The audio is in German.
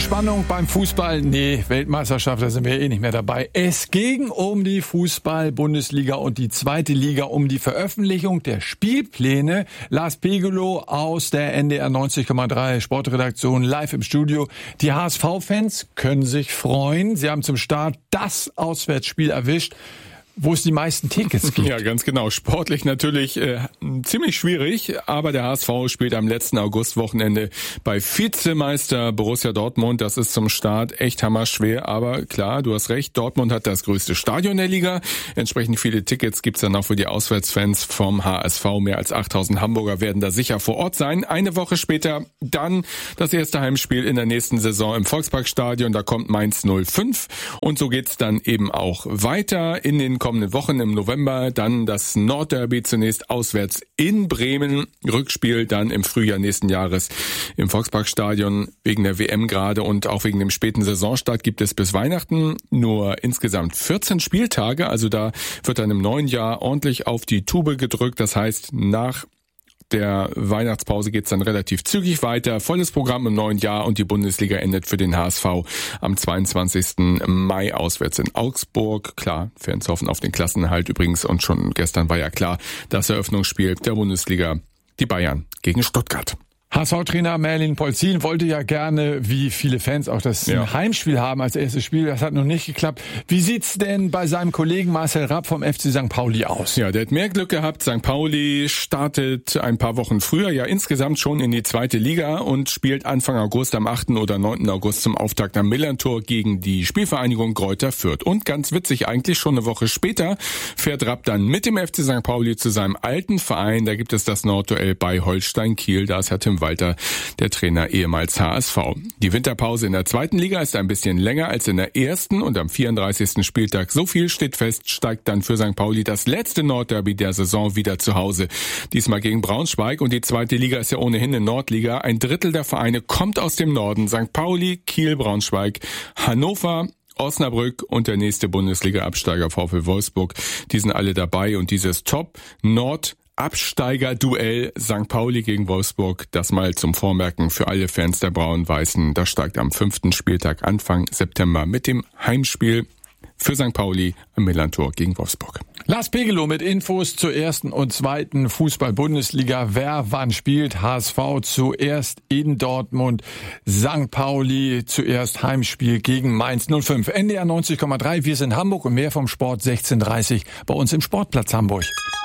Spannung beim Fußball? Nee, Weltmeisterschaft, da sind wir nicht mehr dabei. Es ging um die Fußball-Bundesliga und die zweite Liga, um die Veröffentlichung der Spielpläne. Lars Pegelow aus der NDR 90,3 Sportredaktion live im Studio. Die HSV-Fans können sich freuen. Sie haben zum Start das Auswärtsspiel erwischt, wo es die meisten Tickets gibt. Ja, ganz genau. Sportlich natürlich ziemlich schwierig, aber der HSV spielt am letzten Augustwochenende bei Vizemeister Borussia Dortmund. Das ist zum Start echt hammerschwer, aber klar, du hast recht, Dortmund hat das größte Stadion der Liga. Entsprechend viele Tickets gibt's dann auch für die Auswärtsfans vom HSV. Mehr als 8000 Hamburger werden da sicher vor Ort sein. Eine Woche später dann das erste Heimspiel in der nächsten Saison im Volksparkstadion. Da kommt Mainz 05 und so geht's dann eben auch weiter in den kommenden Wochen im November, dann das Nordderby zunächst auswärts in Bremen, Rückspiel dann im Frühjahr nächsten Jahres im Volksparkstadion. Wegen der WM gerade und auch wegen dem späten Saisonstart gibt es bis Weihnachten nur insgesamt 14 Spieltage, also da wird dann im neuen Jahr ordentlich auf die Tube gedrückt, das heißt nach der Weihnachtspause geht's dann relativ zügig weiter. Volles Programm im neuen Jahr und die Bundesliga endet für den HSV am 22. Mai auswärts in Augsburg. Klar, Fans hoffen auf den Klassenerhalt übrigens und schon gestern war ja klar, das Eröffnungsspiel der Bundesliga, die Bayern gegen Stuttgart. HSV-Trainer Merlin Polzin wollte ja gerne, wie viele Fans, auch das Heimspiel haben als erstes Spiel. Das hat noch nicht geklappt. Wie sieht's denn bei seinem Kollegen Marcel Rapp vom FC St. Pauli aus? Ja, der hat mehr Glück gehabt. St. Pauli startet ein paar Wochen früher, ja insgesamt schon in die zweite Liga und spielt Anfang August am 8. oder 9. August zum Auftakt am Millerntor gegen die Spielvereinigung Greuther Fürth. Und ganz witzig eigentlich, schon eine Woche später fährt Rapp dann mit dem FC St. Pauli zu seinem alten Verein. Da gibt es das Nordduell bei Holstein Kiel. Da ist Herr Tim Walter, der Trainer ehemals HSV. Die Winterpause in der zweiten Liga ist ein bisschen länger als in der ersten und am 34. Spieltag, so viel steht fest, steigt dann für St. Pauli das letzte Nordderby der Saison wieder zu Hause. Diesmal gegen Braunschweig und die zweite Liga ist ja ohnehin eine Nordliga. Ein Drittel der Vereine kommt aus dem Norden. St. Pauli, Kiel, Braunschweig, Hannover, Osnabrück und der nächste Bundesliga-Absteiger VfL Wolfsburg. Die sind alle dabei und dieses Top-Nord-Absteiger-Duell St. Pauli gegen Wolfsburg, das mal zum Vormerken für alle Fans der Braun-Weißen. Das steigt am 5. Spieltag Anfang September mit dem Heimspiel für St. Pauli am Millerntor gegen Wolfsburg. Lars Pegelow mit Infos zur ersten und zweiten Fußball-Bundesliga. Wer wann spielt? HSV zuerst in Dortmund, St. Pauli zuerst Heimspiel gegen Mainz 05. NDR 90,3. Wir sind Hamburg und mehr vom Sport 16:30 bei uns im Sportplatz Hamburg.